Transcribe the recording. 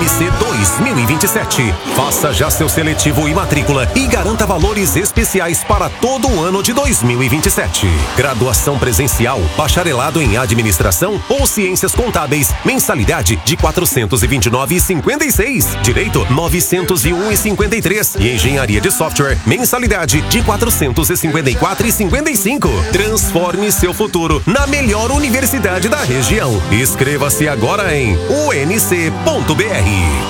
UNC 2027. Faça já seu seletivo e matrícula e garanta valores especiais para todo o ano de 2027. Graduação presencial, bacharelado em administração ou ciências contábeis, mensalidade de R$ 429,56. Direito, R$ 901,53. E engenharia de software, mensalidade de R$ 454,55. Transforme seu futuro na melhor universidade da região. Inscreva-se agora em unc.br.